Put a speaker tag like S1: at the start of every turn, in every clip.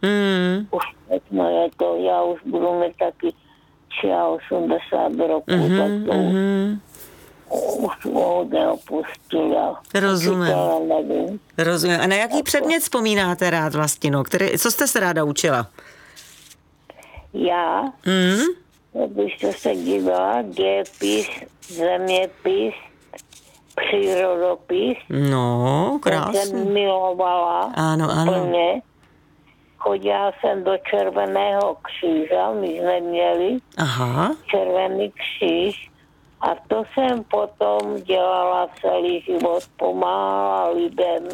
S1: Už no je to, já už budu mít taky 83 roků, tak to už hodně opustil.
S2: Rozumím. A na jaký předmět vzpomínáte rád, Vlastino? Co jste se ráda učila?
S1: Já? Když to se dívala, dějepis, zeměpis, přírodopis.
S2: No, krásně.
S1: To jsem milovala.
S2: Ano.
S1: Plně. Chodila jsem do Červeného kříže, my jsme měli Červený kříž a to jsem potom dělala celý život, pomáhala lidem,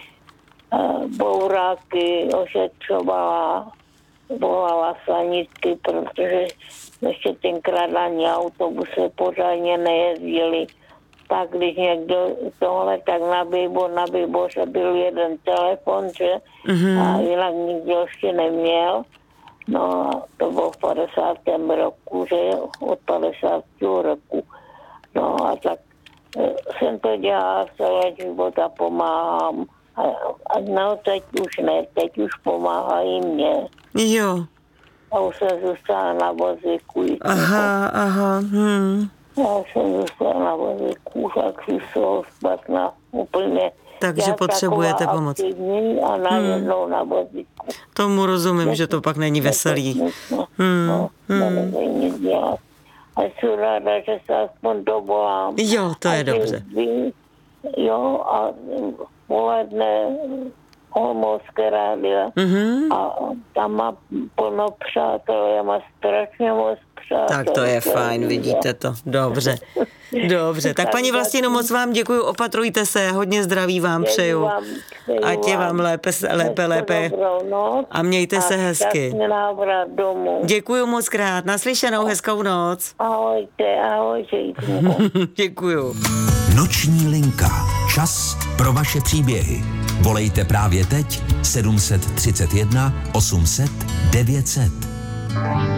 S1: bouráky ošetřovala, volala sanitky, protože ještě tenkrát ani autobusy pořádně nejezdili. Tak když někdo tohle, tak na Biboře byl jeden telefon, že? A jinak nikdo ještě neměl. No to bylo v 50. roku, že od 50. roku. No a tak jsem to dělala celý život a pomáhám. A no teď už ne, teď už pomáhají mě.
S2: Jo.
S1: A už jsem zůstala na vozíku.
S2: Aha.
S1: Já jsem zůstala na vozíku, tak si jsou špatná úplně.
S2: Takže potřebujete pomoc.
S1: A najednou na vozíku.
S2: Tomu rozumím, že to pak není veselý.
S1: Nevím nic dělat. A jsem ráda, že se aspoň dovolám.
S2: Jo, to je dobře.
S1: Jo, a poledne Olomoucké rádia a tam má plno přátel, já mám strašně moc přátel.
S2: Tak to je fajn, vidíte to, dobře. Tak paní Vlastino, moc vám děkuju, opatrujte se, hodně zdraví vám přeju. Ať je vám lépe a mějte se hezky. Děkuju moc krát, naslyšenou, hezkou noc.
S1: Ahojte.
S2: Děkuju.
S3: Noční linka. Čas pro vaše příběhy. Volejte právě teď 731 800 900.